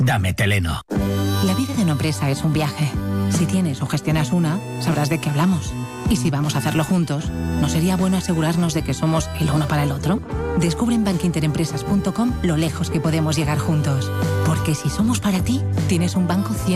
Dame Teleno. La vida de una empresa es un viaje. Si tienes o gestionas una, sabrás de qué hablamos. Y si vamos a hacerlo juntos, ¿no sería bueno asegurarnos de que somos el uno para el otro? Descubre en bankinterempresas.com lo lejos que podemos llegar juntos. Porque si somos para ti, tienes un banco 100%